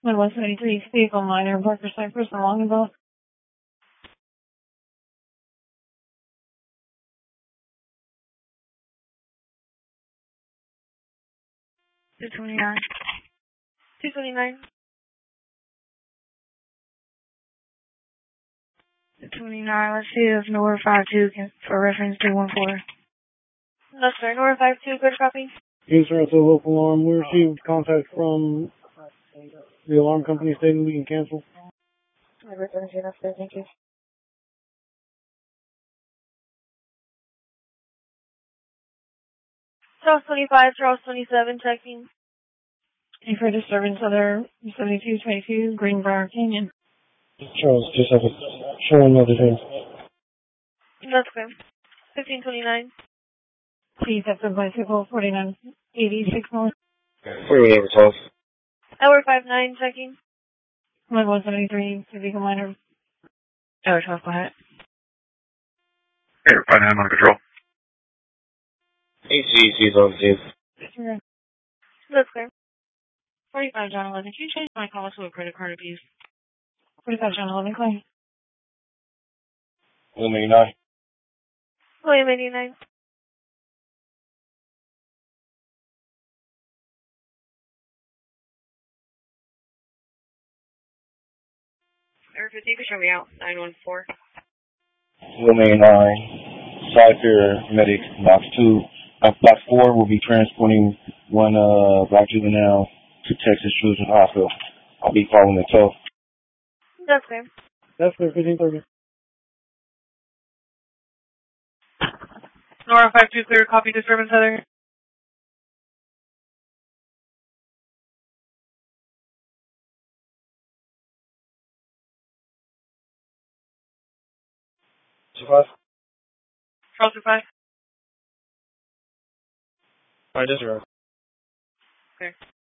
173, vehicle minor, Parker Cypress, and Longville. 229. 229. 229, let's see if Nora 52 can, for reference 214. That's right, Nora 52, good copy. Yes, sir, it's a local alarm. We received contact from the alarm company stating we can cancel. Thank you. Charles 25, Charles 27, checking. And for disturbance, other 7222, Greenbrier Canyon. Charles, just have a showing other things. That's good. 1529. Please have the bicycle 4986 north. What are your neighbors, Charles? Hour 59, checking. 173, vehicle minor. Hour 12, go ahead. Hey, 59 on control. ACDC's on the scene. Sure. That's clear. 45 John 11. Can you change my call to a credit card abuse? 45 John 11, claim. William 89. William 89. Air 50, you can show me out. 914. William 89. Cypher Medic, Box 2. Box 4 will be transporting one black juvenile to Texas Children's Hospital. I'll be following the tow. That's clear. That's clear, 1530. Nora 52, clear, copy disturbance, Heather. Survive? Charles 5. Alright, that's right. Okay.